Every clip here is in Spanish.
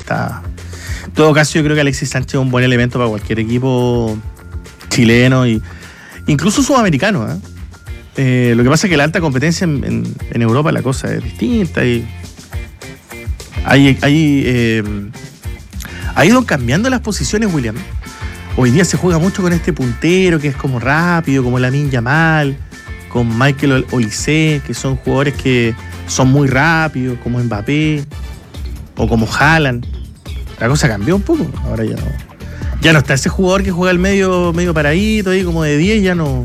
está... En todo caso, yo creo que Alexis Sánchez es un buen elemento para cualquier equipo chileno e incluso sudamericano. Lo que pasa es que la alta competencia en Europa la cosa es distinta y ha ido cambiando las posiciones, William. Hoy día se juega mucho con este puntero que es como rápido, como Lamine Yamal, con Michael Olise, que son jugadores que son muy rápidos, como Mbappé o como Haaland. La cosa cambió un poco. Ahora ya no está ese jugador que juega al medio paradito ahí como de 10, ya no.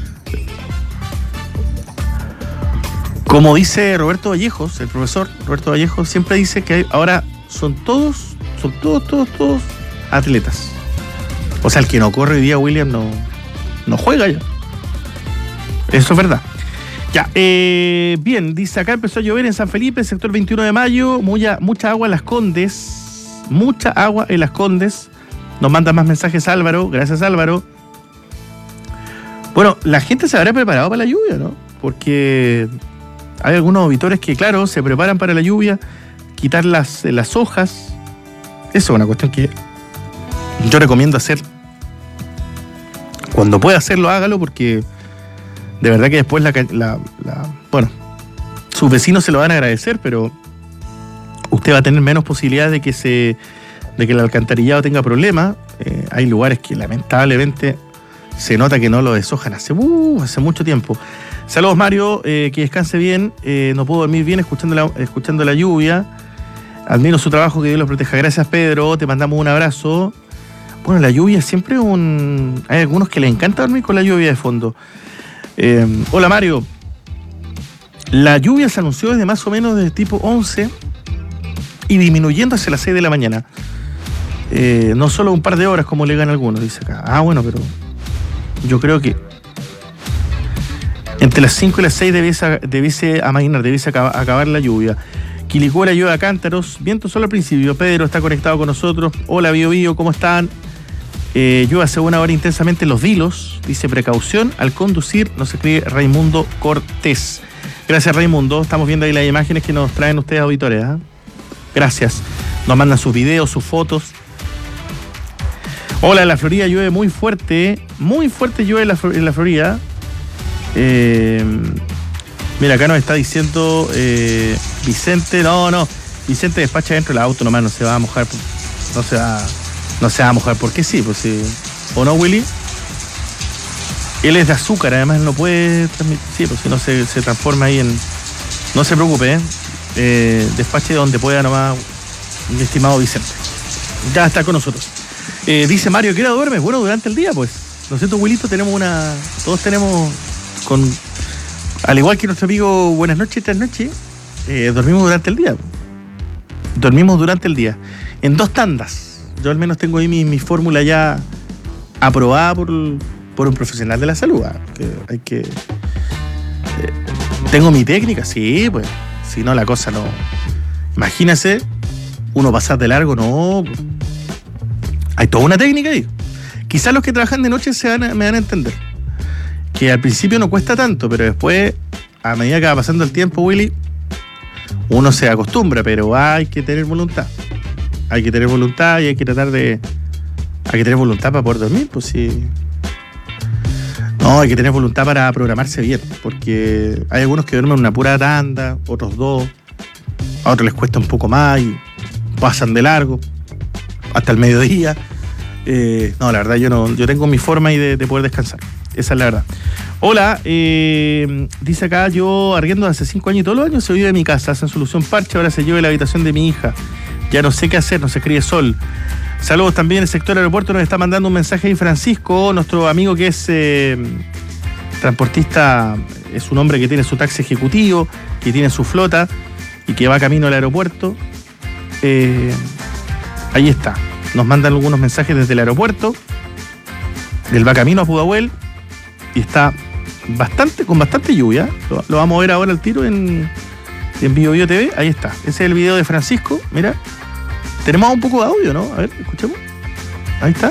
Como dice Roberto Vallejos, el profesor Roberto Vallejos siempre dice que ahora son todos atletas. O sea, el que no corre hoy día, William, no juega ya. Eso es verdad. Ya, bien, dice acá empezó a llover en San Felipe, sector 21 de mayo, mucha agua en Las Condes. Mucha agua en Las Condes. Nos manda más mensajes Álvaro. Gracias, Álvaro. Bueno, la gente se habrá preparado para la lluvia, ¿no? Porque hay algunos auditores que, claro, se preparan para la lluvia, quitar las hojas. Eso es una cuestión que yo recomiendo hacer. Cuando pueda hacerlo, hágalo, porque de verdad que después bueno, sus vecinos se lo van a agradecer, pero usted va a tener menos posibilidades de que el alcantarillado tenga problemas. Hay lugares que lamentablemente se nota que no lo deshojan hace mucho tiempo. Saludos, Mario, que descanse bien. No puedo dormir bien escuchando la lluvia. Admiro su trabajo, que Dios los proteja. Gracias, Pedro, te mandamos un abrazo. Bueno, la lluvia siempre hay algunos que les encanta dormir con la lluvia de fondo. Hola, Mario. La lluvia se anunció desde más o menos de tipo 11 y disminuyendo hacia las 6 de la mañana. No solo un par de horas como le ganan algunos, dice acá. Bueno, pero yo creo que entre las 5 y las 6 debiese acabar la lluvia. Quilicura llueve a cántaros, viento solo al principio. Pedro está conectado con nosotros. Hola, Bio, ¿cómo están? Llueve hace una hora intensamente en Los Vilos. Dice precaución al conducir, nos escribe Raimundo Cortés. Gracias, Raimundo. Estamos viendo ahí las imágenes que nos traen ustedes, auditores. Gracias. Nos mandan sus videos, sus fotos. Hola, en la Florida llueve muy fuerte llueve en la Florida. Mira, acá nos está diciendo Vicente, Vicente despacha dentro del auto nomás, no se va a mojar, no se va a mojar porque sí, pues sí. ¿O no, Willy? Él es de azúcar, además no puede transmitir, sí, pues si no se transforma ahí en... No se preocupe, despache donde pueda nomás, mi estimado Vicente. Ya está con nosotros. Dice Mario, ¿qué hora duermes? Bueno, durante el día, pues. ¿No es cierto, Wilito? Todos tenemos al igual que nuestro amigo Buenas noches, tras noche, dormimos durante el día. Dormimos durante el día. En 2 tandas. Yo al menos tengo ahí mi fórmula ya aprobada por un profesional de la salud. Tengo mi técnica, sí, pues. Si no, la cosa no. Imagínese, uno pasar de largo, no. Hay toda una técnica ahí. Quizás los que trabajan de noche me van a entender. Que al principio no cuesta tanto, pero después, a medida que va pasando el tiempo, Willy, uno se acostumbra, pero hay que tener voluntad. Hay que tener voluntad y hay que tener voluntad para poder dormir, pues sí. No, hay que tener voluntad para programarse bien, porque hay algunos que duermen una pura tanda, otros 2, a otros les cuesta un poco más y pasan de largo hasta el mediodía. No, la verdad, yo tengo mi forma ahí de poder descansar. Esa es la verdad. Hola, dice acá, yo arriendo hace 5 años y todos los años se vive en mi casa, hacen solución parche, ahora se lleva la habitación de mi hija. Ya no sé qué hacer, nos escribe Sol. Saludos también, el sector aeropuerto nos está mandando un mensaje ahí Francisco, nuestro amigo que es transportista, es un hombre que tiene su taxi ejecutivo, que tiene su flota y que va camino al aeropuerto. Ahí está, nos mandan algunos mensajes desde el aeropuerto. Él va camino a Pudahuel y está con bastante lluvia. Lo vamos a ver ahora al tiro en Bio TV. Ahí está. Ese es el video de Francisco. Mira. Tenemos un poco de audio, ¿no? A ver, escuchemos. Ahí está.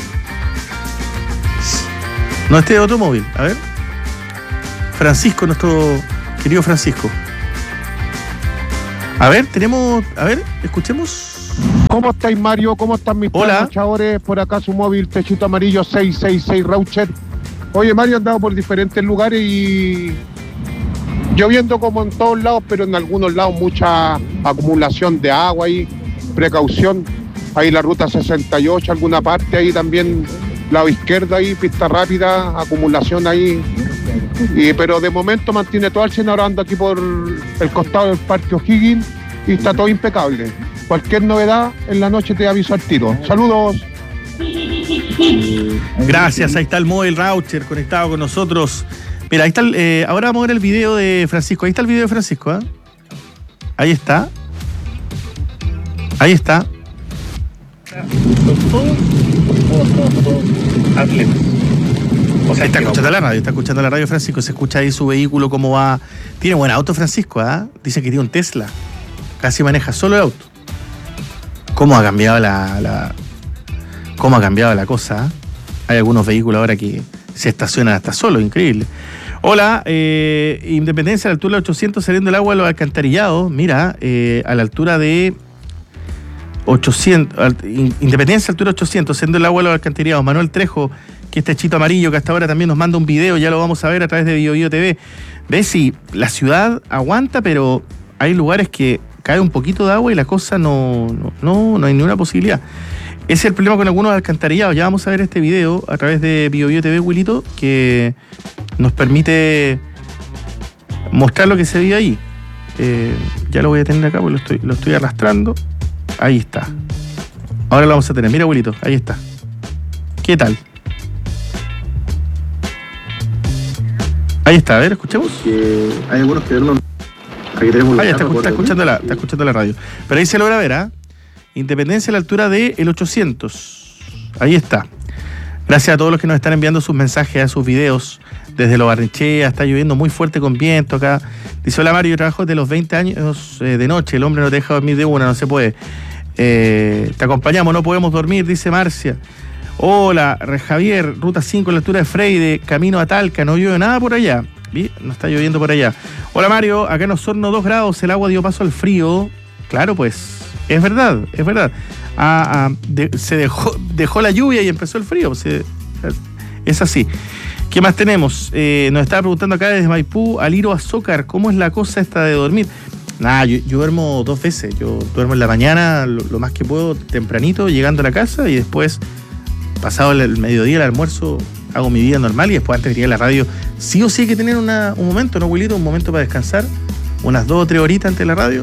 No, este es otro móvil. A ver. Francisco, nuestro querido Francisco. A ver, escuchemos. ¿Cómo estáis, Mario? ¿Cómo están mis luchadores? Por acá su móvil, techito amarillo 666 Raucher. Oye, Mario, he andado por diferentes lugares y lloviendo como en todos lados, pero en algunos lados mucha acumulación de agua ahí, precaución. Ahí la ruta 68, alguna parte ahí también, lado izquierdo ahí, pista rápida, acumulación ahí. Pero de momento mantiene todo el 100, ahora ando aquí por el costado del Parque O'Higgins y está todo impecable. Cualquier novedad en la noche te aviso al tiro. Saludos. Gracias, ahí está el móvil Raucher conectado con nosotros. Mira, ahí está, ahora vamos a ver el video de Francisco. Ahí está el video de Francisco, ¿eh? Ahí está. Ahí está. O sea, está escuchando la radio Francisco, se escucha ahí su vehículo, cómo va. Tiene buen auto Francisco, ¿ah? ¿Eh? Dice que tiene un Tesla. Casi maneja solo el auto. ¿Cómo ha cambiado cómo ha cambiado la cosa? ¿Eh? Hay algunos vehículos ahora que se estacionan hasta solo, increíble. Hola, Independencia a la altura de 800 saliendo el agua de los alcantarillados. Mira, a la altura de 800, Independencia a la altura de 800 saliendo el agua de los alcantarillados. Manuel Trejo, que este chito amarillo que hasta ahora también nos manda un video, ya lo vamos a ver a través de BioBio TV. ¿Ves? Si la ciudad aguanta, pero hay lugares que cae un poquito de agua y la cosa no hay ninguna posibilidad. Ese es el problema con algunos alcantarillados. Ya vamos a ver este video a través de BioBio TV, Wilito, que nos permite mostrar lo que se vio ahí. Ya lo voy a tener acá porque lo estoy arrastrando. Ahí está. Ahora lo vamos a tener. Mira, Wilito, ahí está. ¿Qué tal? Ahí está, a ver, escuchemos. Hay algunos que no. Aquí tenemos está escuchando la radio. Pero ahí se logra ver, ¿ah? Independencia a la altura de el 800. Ahí está. Gracias a todos los que nos están enviando sus mensajes, a sus videos. Desde Lo Barnechea, está lloviendo muy fuerte con viento acá. Dice, hola Mario, yo trabajo desde los 20 años de noche. El hombre no te deja dormir de una, no se puede. Te acompañamos, no podemos dormir, dice Marcia. Hola, Javier, ruta 5 a la altura de Freire, camino a Talca, no llueve nada por allá. Bien, no está lloviendo por allá. Hola Mario, acá en Osorno 2 grados, el agua dio paso al frío. Claro, pues, es verdad. Se dejó la lluvia y empezó el frío. Es así. ¿Qué más tenemos? Nos estaba preguntando acá desde Maipú, Aliro Azócar, ¿cómo es la cosa esta de dormir? Nada, yo duermo 2 veces. Yo duermo en la mañana, lo más que puedo, tempranito, llegando a la casa, y después, pasado el mediodía, el almuerzo, hago mi vida normal, y después antes de ir a la radio, sí o sí hay que tener un momento, ¿no, Wilito? Un momento para descansar, unas 2 o 3 horitas antes de la radio.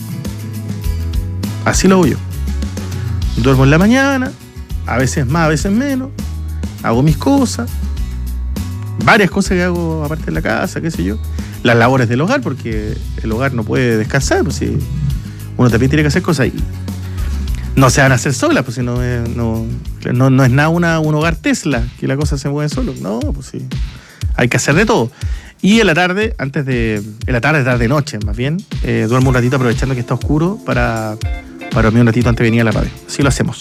Así lo hago yo. Duermo en la mañana, a veces más, a veces menos, hago mis cosas, varias cosas que hago aparte de la casa, qué sé yo, las labores del hogar, porque el hogar no puede descansar, pues si uno también tiene que hacer cosas, y no se van a hacer solas, pues si no es nada un hogar Tesla, que la cosa se mueve solo, no, pues sí, hay que hacer de todo. Y en la tarde, tarde noche más bien, duermo un ratito aprovechando que está oscuro para dormir un ratito antes de venir a la radio. Así lo hacemos.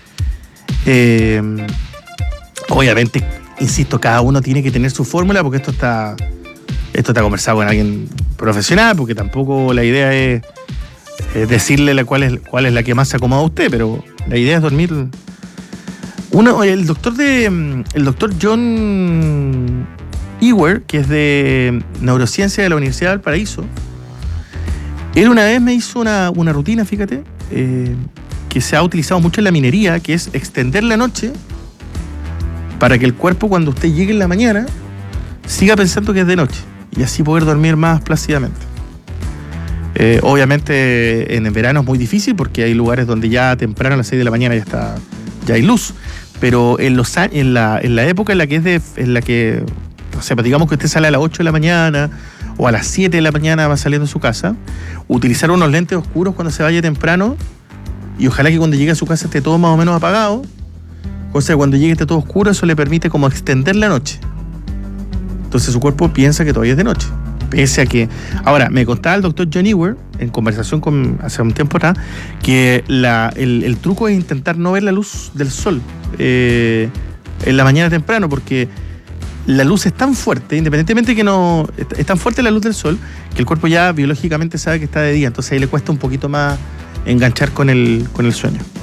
Obviamente, insisto, cada uno tiene que tener su fórmula, porque esto está conversado con alguien profesional, porque tampoco la idea es decirle cuál es la que más se acomoda a usted, pero la idea es dormir. El doctor John Ewer, que es de neurociencia de la Universidad de Valparaíso, él una vez me hizo una rutina, fíjate, que se ha utilizado mucho en la minería, que es extender la noche para que el cuerpo, cuando usted llegue en la mañana, siga pensando que es de noche y así poder dormir más plácidamente. Obviamente en el verano es muy difícil porque hay lugares donde ya temprano a las 6 de la mañana ya hay luz, pero en la época en la que o sea, digamos que usted sale a las 8 de la mañana o a las 7 de la mañana va saliendo de su casa, utilizar unos lentes oscuros cuando se vaya temprano, y ojalá que cuando llegue a su casa esté todo más o menos apagado, cosa que cuando llegue esté todo oscuro, eso le permite como extender la noche. Entonces su cuerpo piensa que todavía es de noche, pese a que... Ahora, me contaba el doctor John Ewer, en conversación hace un tiempo atrás, que el truco es intentar no ver la luz del sol en la mañana temprano, porque la luz es tan fuerte, independientemente que no... Es tan fuerte la luz del sol, que el cuerpo ya biológicamente sabe que está de día, entonces ahí le cuesta un poquito más enganchar con el sueño.